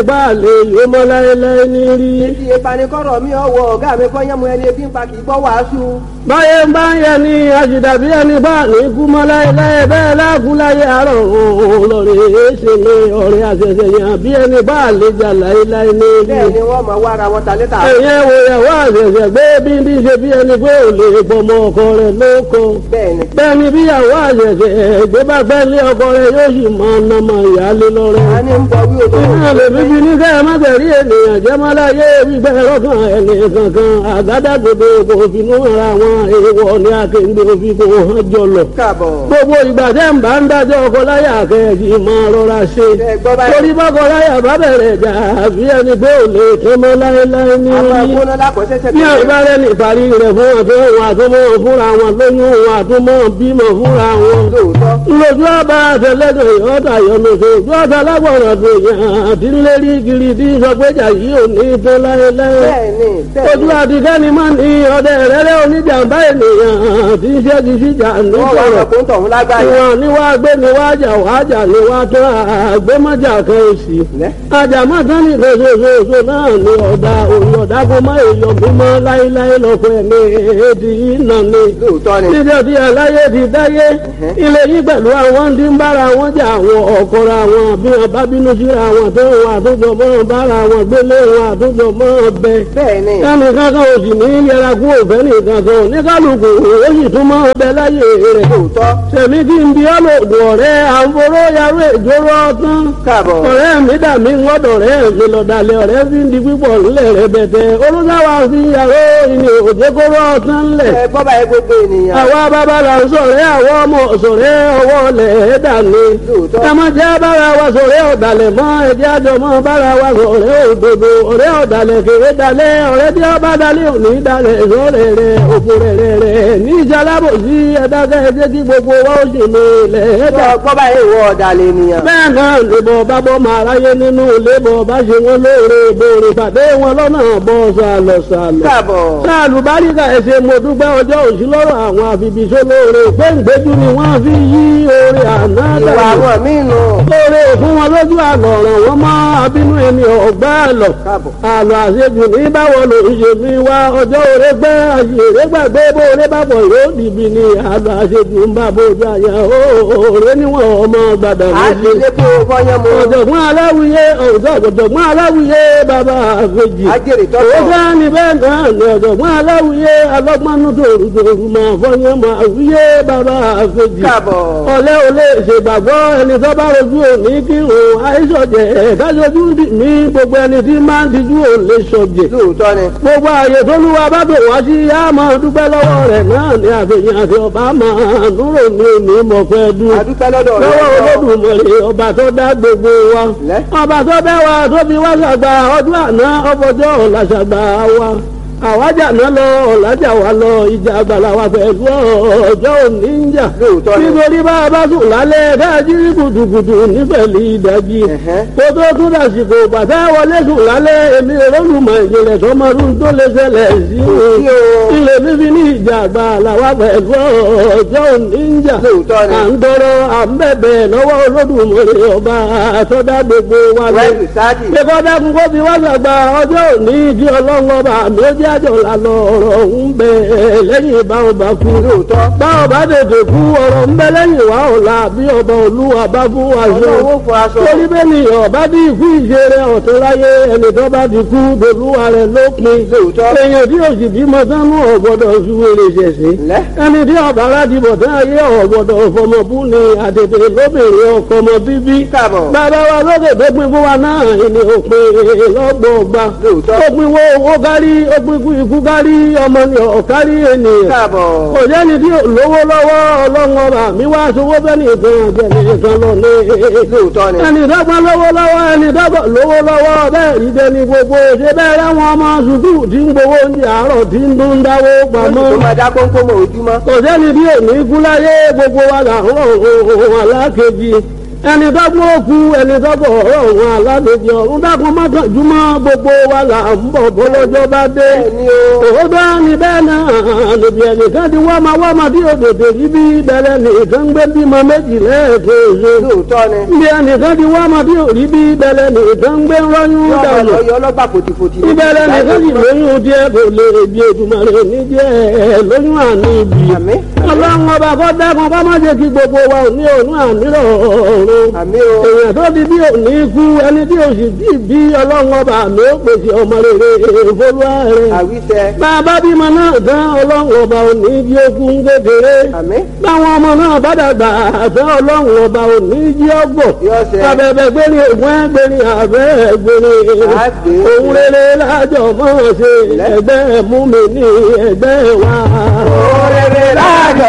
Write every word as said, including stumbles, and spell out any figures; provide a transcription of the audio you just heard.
bá lè yó mọ́ láéláé ní rí. Ìdí ìpanikọ́rọ̀ mi ọwọ́ ọ̀gá mi kọ́ yẹ́mu ẹni ebi ń pa kì í gbọ́ wàásù. báyé ń bá ń yẹ ni àṣìdàbí ẹni bá ní kú mọ́ láéláé bẹ́ẹ̀ láàkú láyé àárọ̀ òun lọ́rẹ̀ ṣe ní ọ̀rẹ́ àṣẹṣẹ yẹn bí ẹni bá lè jà láéláé ní rí. Bẹ́ẹ̀ ni wọ́n máa wá ara wọn ta létà. ẹ̀yẹ́ wo ìyàwó àṣẹṣẹ gbé bí ní ṣe bí ẹni pé ò lè gbọmọ ọkọ rẹ̀ lóko. Bẹ́ẹ̀ni. bẹ́ẹ̀ni bí ìyàwó àṣẹṣẹ gbé bá fẹ́ lé ọkọ rẹ̀ yóò sì máa ná mọ ìyáálé lọ́rẹ́. A ní ń bọ̀ wí odò. iná lè bíbí ní kẹ́ ẹ má tẹ̀rí ènìyàn jẹ́ mọ́ láyé gbígbẹ́ lọ́kàn ẹni kankan àgádágodo kò finú ra wọn èèwọ̀ ní akéǹde òfin kò hàn jọlọ. Káàbọ̀. gbogbo ìgbà tẹ́ ń bá ń dájọ́ ọkọ láyà kẹ́ẹ̀kì máa rọra ṣe. Ẹ gbọ́ báyìí. torí bọ́kọ láyà bá bẹ̀rẹ̀ jà àbí ẹni pé ò lè tó mọ́ láéláé ní Àwọn orí. agbóná lákọ̀ọ́sẹ́sẹ́ ní àìbárẹ́ ní ìparí rẹ̀ fún àtọ́ wọn àtúmọ̀ fúnra wọn lóyún wọn àtúmọ̀ bímọ fúnra wọn. lóòótọ́. lójú ọba àtẹlẹdọ ìyọta yọlọsọ ojú ọta lágbọràn tó yàn àti lérí kiri tí sọgbẹjà yìí ò ní tó láéláé. Bẹ́ẹ̀ni ojú bẹ́ẹ̀ni. àtikẹ́ni máa ní ọdẹ rẹ́rẹ́ oníjàmbá ènìyàn tí ń ṣẹ́gi síjà ní Wọ́n wá sọ̀rọ̀. ọkọ̀ ń tọ̀hún lágbàáyé. ìwọ̀n ni wàá gbé ni wàá jà wàá jà ni wàá tó àgbémọ́jà kan òsì. Lẹ́. àjàmọ́ tán ní ìfẹsẹ̀fẹsẹ̀ náà ni ọ̀dà òun ọ̀dà kó má èèyàn mímọ́ láéláé lọ́pọ̀ ẹ̀mí èdè yìí nà ni. Lóòótọ́ ni. níbi ọdí aláyé ti dáyé ilé yìí pẹ̀lú àwọn tí ń bára wọn jà àwọn ọ̀kọ̀ra wọn bí wọn bá bínú síra wọn tó wọn àtúntò mọ́ bára wọn gbélé wọn àtúntò mọ́ bẹ. Bẹ́ẹ̀ni. ẹnì kankan ò sì ní yẹra kú òfẹ́ nìkan kan oníkálukú ó sì tún mọ́ bẹ láyé rẹ̀. Lóòótọ́. sẹ̀mí kí n bí ọlọ́dún ọ̀rẹ́ àǹforó yarú ìjóró ọtán. Káàbọ̀. ọ̀rẹ́ mi dà mí ńgọ́dọ̀ rẹ̀ mi lọ́dàlẹ̀ ọ̀rẹ́ fi ń di pípọ̀ ńlẹ̀ rẹ̀ bẹ̀tẹ̀ olùsáwà fi yàrá ìní òjèkóró ọtán ńlẹ̀. Ẹ gbọ́ báyìí gbogbo ènìyàn. àwa bàbá là ń sọ̀rẹ́ àwọn ọmọ sọ̀rẹ́ ọwọ́ lẹ̀ ẹ́ dàní. Lóòótọ́. ẹ má jẹ́ bára wa sọ̀rẹ́ ọ̀dàlẹ̀ mọ́ ẹ̀jẹ̀ àjọ mọ́ bára wa sọ̀rẹ́ òdodo ọ̀rẹ́ ọ̀dàlẹ̀ kéré dalẹ̀ ọ̀rẹ́ tí ó bá dalẹ̀ òní dalẹ̀ sọ̀rẹ́ rẹ̀ òfò rẹ̀ rẹ̀ rẹ̀ ní ìjàlábòsí ẹ̀dákẹ́ ẹ̀jẹ̀ kí gbogbo wa ó sì ní ilẹ̀ ẹ̀dá. Gbọ́ gbọ́ báyìí ìwọ ọ̀dàlẹ̀ ènìyàn. bẹ́ẹ̀ náà lèbọ̀ bá bọ́ máa ráyé nínú lébọ̀ bá ṣe wọn lóore ìbòrè pàdé wọn lọ́nà bọ́ sàlọ̀ sàlọ̀. Káàbọ̀. sáàlù báríkà ẹsẹ̀ mo dúpẹ́ ọjọ́ òsì lọ́rọ̀ àwọn àfibìsó lóore péǹgbéjú ni wọ́n fi yí oore àná Ìwà dànù. àwọn míì nù. lóore fún wọn lójú àlọ́ ọ̀ràn wọn mọ́ abínú ẹni ọ̀gbá àlọ́. Káàbọ̀. àlọ́ àṣejù ní báwo ló ń ṣe mí wá ọjọ́ òre gbẹ́ àṣèré gbàgbé bóore bàbọ̀ yóò dìbì ní àlọ́ àṣejù ń bá bójú àyà òòrè níwọ̀n ọmọ gbàdà A ti lé kó fọyán mu. ọ̀jọ̀gbọ́n aláwuyé ọ̀jọ̀gbọ́n aláwuyé bàbá àfẹ́jì. Ajẹ́rìí ó tọ́tọ̀. fẹ́ ní bẹ́ẹ̀ náà ní ọ̀jọ̀gbọ́n aláwuyé alọ́gbọ́nú tòrùtòrù máa fọyín máa wuyé bàbá àfẹ́jì. Káàbọ̀. ọ̀lẹ́ ò lè ṣègbàgbọ́ ẹni tó bá rojú òní kí òun àìsọ̀jẹ̀ kájọjú ní gbogbo ẹni tí máa ń tijú ò lè sọ̀jẹ̀. Lóòótọ́ ni. gbogbo ààyè tó lúwa bá bò wá sí á máa dúpẹ́ lọ́wọ́ rẹ̀ náà ní àfihàn àti ọba máa dúró ní òní mọ̀pẹ́ dùn A dúpẹ́ lọ́dọ̀ rẹ̀. lọ́wọ́ Olódùmarè ọba tó dá gbogbo wa Lẹ́. ọba tó bẹ́ wa tó fi wá ṣàgbà ọdún àná ọfọjọ́ ọ̀la ṣàgbà wa àwájà náà lọ ọ̀làjà wa lọ ìjà àgbàlá wa pẹ̀lú ọjọ́ òní ń jà Lóòótọ́ ni. nítorí bá a bá sùn lálẹ́ káàjí kùtùkùtù nífẹ̀lì ìdájí Ẹ̀hẹ́. kó tó tún dàsìkò bàtà wọlé sùn lálẹ́ èmi olùmọ̀ ìjìnlẹ̀ sọmọdún tó lè ṣẹlẹ̀ sí Sí o. ilé bíbí ní ìjà àgbàlá wa pẹ̀lú ọjọ́ òní ń jà Lóòótọ́ ni. à ń tọrọ à ń bẹ̀bẹ̀ lọ́wọ́ Olódùmarè ọba àtọ́dá gbogbo wa lọ. Wẹ́ẹ̀sì sáàdì. Ṣé dákun kó fi wá ṣàgbà ọjọ́ òní di ọlọ́run ọba àmì ó jẹ́ àjọ lànà ọ̀rọ̀ ń bẹ lẹ́yìn ìbáwọn bá kú. Lóòótọ́. Báwọn bá tètè kú ọ̀rọ̀ ń bẹ lẹ́yìn wá ọ̀la bí ọba olúwa bá fún wa ṣe. Ọlọ́wọ́ fọ aṣọ. Torí bẹ́ẹ̀ ni ọba bí ikú ìṣeré ọ̀tún láyé ẹni tó bá ti kú dolúwa rẹ̀ lópin. Lóòótọ́. Èèyàn tí òsì bímọ sánú ọ̀gbọ́dọ̀ fi wèrè ṣẹ̀ṣẹ̀ Lẹ́. ẹni tí ọba aládìbò tán ayé ọ̀gbọ̀dọ̀ fọmọbú ni àtètè lóbìnrin ọkọ ọmọ bíbí. Káàbọ̀. bàbá wa lókè tó pin fún wa náà ni òpin lọ́gbọ̀ọ̀gba. Lóòótọ́. ó pin wo owó kárí ó pin kú ikú kárí ọmọ ni ọ̀kárí ènìyàn. Káàbọ̀. kò jẹ́ni tí ò lówó lọ́wọ́ ọlọ́run ọba mi wá sowó bẹ́ẹ̀ nìkan ọ̀jẹ̀ nìkan lọ ní. Lóòótọ́ ni. ẹni dọ́gba lówó lọ́wọ́ ẹni dọ́gba lówó lọ́wọ́ bẹ́ẹ̀ ìdẹ ni gbogbo ṣe bẹ́ẹ̀ láwọn ọmọ sùkúù tí ń gbowó oúnjẹ àárọ̀ tí ń dún dáwó pamọ́ Tó máa dá kónkó mọ́ ojúmọ́. kò sẹ́ni bí òní kú láyé gbogbo wa là ń rọ̀ ohun alákejì ẹni dọ́gbọ́n òkú ẹni dọ́gbọ́n ọ̀rọ̀ òun alálejò ọ̀run dákun mọ́kànjúmọ́ gbogbo wa là ń bọ̀ bọ́lọ́jọ́ bá dé. òótọ́ ni bẹ́ẹ̀ náà lòdì ẹnìkan ti wá máa wá máa bí òdòdó yìí bí bẹ̀rẹ̀ nìkan gbé bímọ méjì lẹ́ẹ̀kejì. lóòótọ́ ni. bí ẹnìkan ti wá máa bí òrí bí bẹ̀rẹ̀ nìkan gbé rọ́yún dànù. yọ ọlọ́gbà fòtìfòtì. ìbẹ̀rẹ̀ nìkan sì lóyún díẹ̀ kò lè bí Èdùmàrè ní díẹ̀ lóyún àní ibi. ọlọ́run ọba kọ́ dákun bá má jẹ́ kí gbogbo wa ò ní òun àmírọ̀ ọ̀run. èèyàn tó di bí òní kú ẹni tí òsì tí bí ọlọ́run ọba mi ó pèsè ọmọ rere ìfolúwa rẹ̀. bàbá bímọ náà tán ọlọ́run ọba òní jí okun kékeré. báwọn ọmọ náà bá dàgbà àtẹ ọlọ́run ọba òní jí ọgbọ̀n. abẹ́bẹ́ gbérí ògùn ẹgbẹ́rin àbẹ́ ẹgbẹ́rin. òun rere lájọ mọ́ ṣe ẹgbẹ́ mú mi ní ẹgbẹ́ wa. òun rere lájọ